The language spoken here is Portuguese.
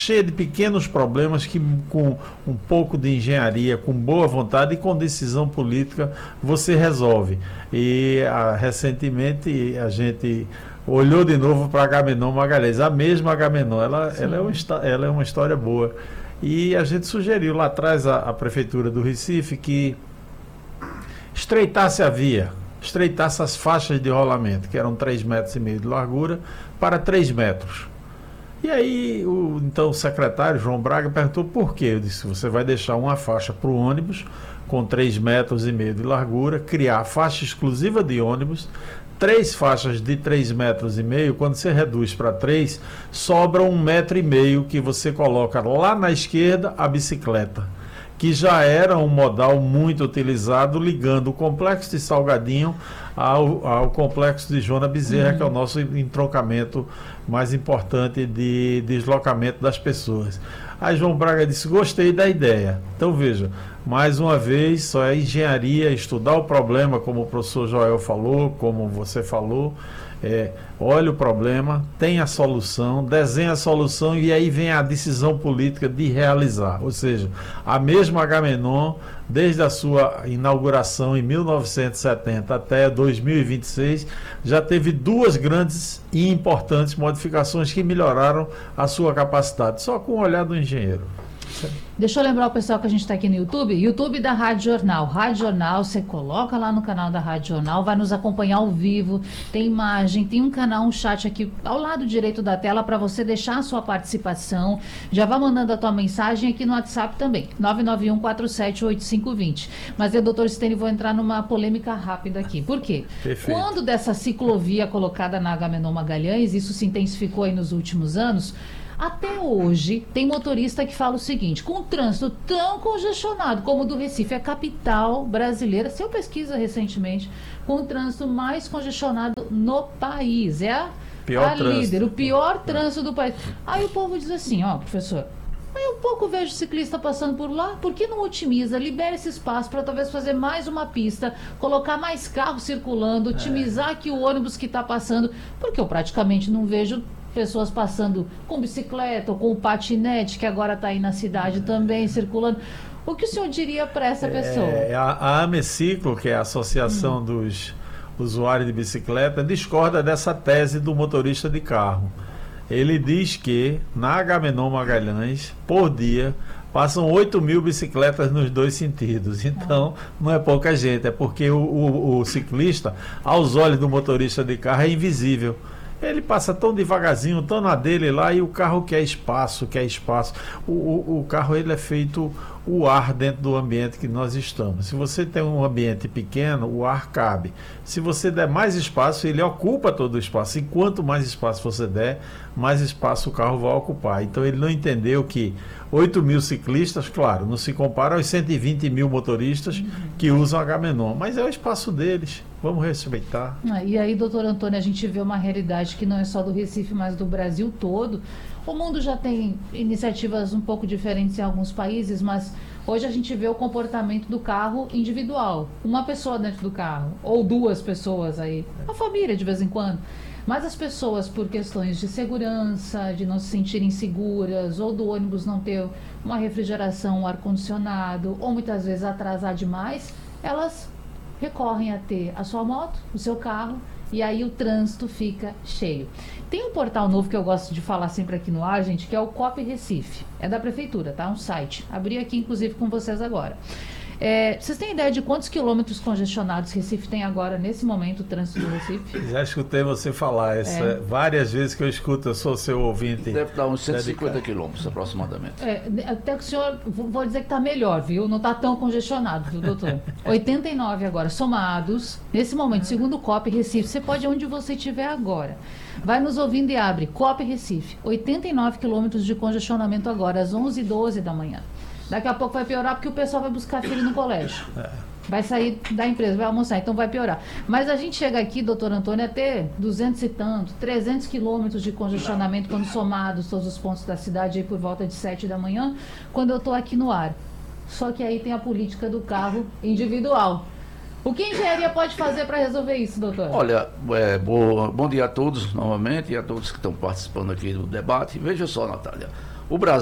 cheia de pequenos problemas que, com um pouco de engenharia, com boa vontade e com decisão política, você resolve. E recentemente a gente olhou de novo para Agamenon Magalhães, a mesma Agamenon, ela é uma história boa. E a gente sugeriu lá atrás à Prefeitura do Recife que estreitasse a via, estreitasse as faixas de rolamento, que eram 3,5 metros de largura, para 3 metros. E aí, então, o secretário, João Braga, perguntou por quê. Eu disse, você vai deixar uma faixa para o ônibus, com 3,5 metros de largura, criar faixa exclusiva de ônibus, 3 faixas de 3,5 metros, quando você reduz para 3, sobra 1,5 metro que você coloca lá na esquerda a bicicleta, que já era um modal muito utilizado, ligando o complexo de Salgadinho ao complexo de Joana Bezerra, que é o nosso entroncamento mais importante de deslocamento das pessoas. Aí João Braga disse, gostei da ideia. Então veja, mais uma vez, só é engenharia, estudar o problema, como o professor Joel falou, como você falou, olha o problema, tem a solução, desenha a solução e aí vem a decisão política de realizar. Ou seja, a mesma Agamenon, desde a sua inauguração em 1970 até 2026, já teve 2 grandes e importantes modificações que melhoraram a sua capacidade, só com o olhar do engenheiro. Deixa eu lembrar o pessoal que a gente está aqui no YouTube da Rádio Jornal. Rádio Jornal, você coloca lá no canal da Rádio Jornal, vai nos acompanhar ao vivo, tem imagem, tem um canal, um chat aqui ao lado direito da tela para você deixar a sua participação. Já vá mandando a tua mensagem aqui no WhatsApp também, 991478520. Mas eu, doutor Stênio, vou entrar numa polêmica rápida aqui. Por quê? Perfeito. Quando dessa ciclovia colocada na Agamenon Magalhães, isso se intensificou aí nos últimos anos, até hoje, tem motorista que fala o seguinte, com um trânsito tão congestionado como o do Recife, a capital brasileira, se eu pesquisa recentemente, com o trânsito mais congestionado no país, é a líder, o pior trânsito do país. Aí o povo diz assim, professor, eu pouco vejo ciclista passando por lá, por que não otimiza, libera esse espaço para talvez fazer mais uma pista, colocar mais carros circulando, otimizar aqui o ônibus que está passando, porque eu praticamente não vejo pessoas passando com bicicleta ou com patinete, que agora está aí na cidade também circulando. O que o senhor diria para essa pessoa? A Ameciclo, que é a Associação dos Usuários de Bicicleta, discorda dessa tese do motorista de carro. Ele diz que na Agamenon Magalhães, por dia, passam 8.000 bicicletas nos 2 sentidos. Então, não é pouca gente, é porque o ciclista, aos olhos do motorista de carro, é invisível. Ele passa tão devagarzinho, tão na dele lá, e o carro quer espaço. O carro, ele é feito o ar dentro do ambiente que nós estamos. Se você tem um ambiente pequeno, o ar cabe. Se você der mais espaço, ele ocupa todo o espaço. E quanto mais espaço você der, mais espaço o carro vai ocupar. Então ele não entendeu que 8.000 ciclistas, claro, não se compara aos 120.000 motoristas que usam a Agamenon, mas é o espaço deles. Vamos respeitar. E aí, doutor Antônio, a gente vê uma realidade que não é só do Recife, mas do Brasil todo. O mundo já tem iniciativas um pouco diferentes em alguns países, mas hoje a gente vê o comportamento do carro individual. Uma pessoa dentro do carro, ou 2 pessoas aí, uma família de vez em quando. Mas as pessoas, por questões de segurança, de não se sentirem seguras, ou do ônibus não ter uma refrigeração, um ar-condicionado, ou muitas vezes atrasar demais, elas recorrem a ter a sua moto, o seu carro, e aí o trânsito fica cheio. Tem um portal novo que eu gosto de falar sempre aqui no ar, gente, que é o COP Recife. É da prefeitura, tá? Um site. Abri aqui, inclusive, com vocês agora. Vocês têm ideia de quantos quilômetros congestionados Recife tem agora, nesse momento, o trânsito do Recife? Já escutei você falar várias vezes que eu escuto, eu sou seu ouvinte. Deve dar uns 150 quilômetros aproximadamente. Até que o senhor, vou dizer que está melhor, viu? Não está tão congestionado, viu, doutor? 89 agora, somados, nesse momento, segundo o COP Recife, você pode ir onde você estiver agora. Vai nos ouvindo e abre, COP Recife, 89 quilômetros de congestionamento agora, às 11h12 da manhã. Daqui a pouco vai piorar porque o pessoal vai buscar filho no colégio. Vai sair da empresa, vai almoçar, então vai piorar. Mas a gente chega aqui, doutor Antônio, a ter 200 e tanto, 300 quilômetros de congestionamento quando somados todos os pontos da cidade aí por volta de 7 da manhã, quando eu estou aqui no ar. Só que aí tem a política do carro individual. O que a engenharia pode fazer para resolver isso, doutor? Olha, bom dia a todos novamente e a todos que estão participando aqui do debate. Veja só, Natália, O Brasil